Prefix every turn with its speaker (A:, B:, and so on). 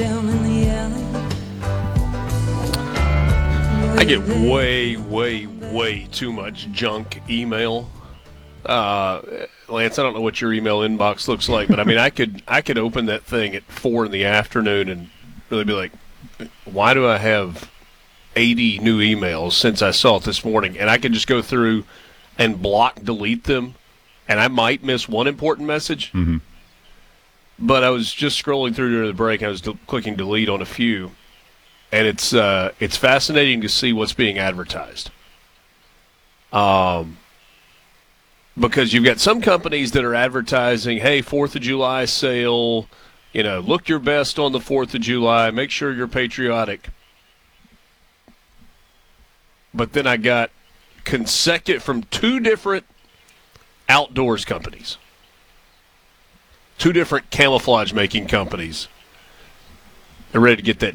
A: down in the alley.
B: I get way too much junk email. Lance, I don't know what your email inbox looks like, but I mean, I could open that thing at 4 in the afternoon and really be like, why do I have 80 new emails since I saw it this morning? And I could just go through and delete them, and I might miss one important message.
C: Mm-hmm.
B: But I was just scrolling through during the break, and I was clicking delete on a few, and it's fascinating to see what's being advertised. Because you've got some companies that are advertising, hey, 4th of July sale, look your best on the 4th of July, make sure you're patriotic. But then I got consecutive from 2 different outdoors companies, 2 different camouflage making companies. They're ready to get that